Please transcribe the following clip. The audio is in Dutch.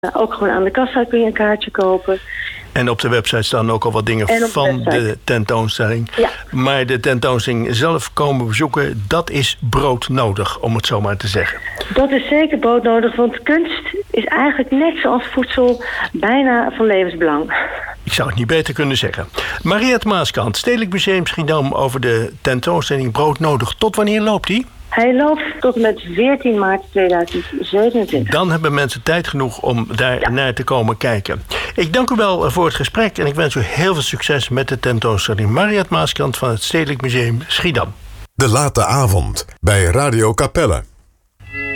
Ook gewoon aan de kassa kun je een kaartje kopen. En op de website staan ook al wat dingen van de tentoonstelling. Ja. Maar de tentoonstelling zelf komen bezoeken, dat is broodnodig, om het zo maar te zeggen. Dat is zeker broodnodig, want kunst is eigenlijk net zoals voedsel bijna van levensbelang. Ik zou het niet beter kunnen zeggen. Mariette Maaskant, Stedelijk Museum Schiedam over de tentoonstelling Broodnodig. Tot wanneer loopt die? Hij loopt tot en met 14 maart 2027. Dan hebben mensen tijd genoeg om daar naar te komen kijken. Ik dank u wel voor het gesprek en ik wens u heel veel succes met de tentoonstelling. Mariette Maaskant van het Stedelijk Museum Schiedam. De Late Avond bij Radio Capelle.